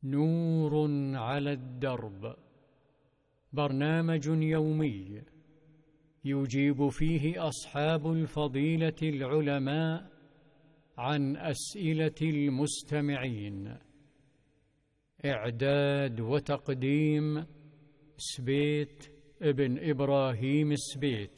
نور على الدرب، برنامج يومي يجيب فيه أصحاب الفضيلة العلماء عن أسئلة المستمعين. إعداد وتقديم سبيت ابن إبراهيم السبيت.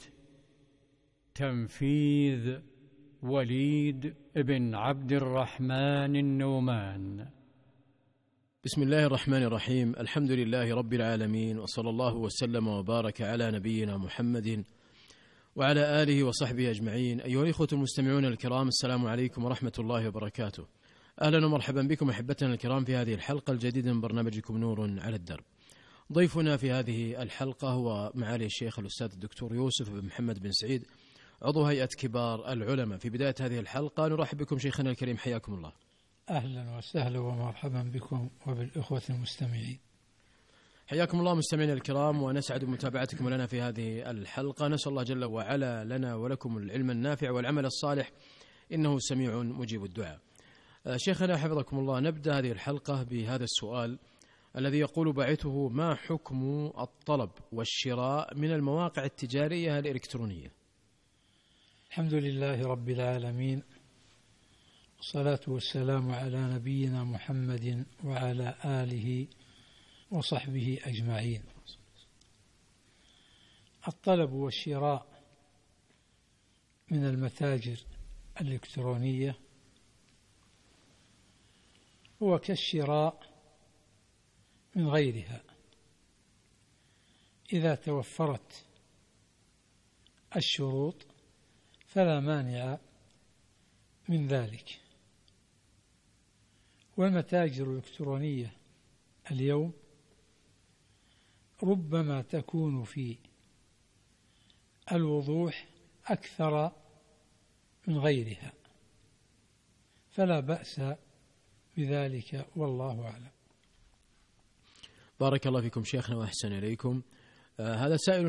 تنفيذ وليد بن عبد الرحمن النومان. بسم الله الرحمن الرحيم. الحمد لله رب العالمين، وصلى الله وسلم وبارك على نبينا محمد وعلى آله وصحبه أجمعين. أيها الإخوة المستمعون الكرام، السلام عليكم ورحمة الله وبركاته. أهلا ومرحبا بكم أحبتنا الكرام في هذه الحلقة الجديدة من برنامجكم نور على الدرب. ضيفنا في هذه الحلقة هو معالي الشيخ الأستاذ الدكتور يوسف بن محمد بن سعيد، عضو هيئة كبار العلماء. في بداية هذه الحلقة نرحب بكم شيخنا الكريم، حياكم الله. أهلا وسهلا ومرحبا بكم وبالإخوة المستمعين. حياكم الله مستمعينا الكرام، ونسعد بمتابعتكم لنا في هذه الحلقة. نسأل الله جل وعلا لنا ولكم العلم النافع والعمل الصالح، إنه سميع مجيب الدعاء. شيخنا حفظكم الله، نبدأ هذه الحلقة بهذا السؤال الذي يقول باعثه: ما حكم الطلب والشراء من المواقع التجارية الإلكترونية؟ الحمد لله رب العالمين، والصلاة والسلام على نبينا محمد وعلى آله وصحبه أجمعين. الطلب والشراء من المتاجر الإلكترونية هو كالشراء من غيرها إذا توفرت الشروط فلا مانع من ذلك. والمتاجر الإلكترونية اليوم ربما تكون في الوضوح أكثر من غيرها، فلا بأس بذلك والله أعلم. بارك الله فيكم شيخنا وأحسن إليكم. هذا سائل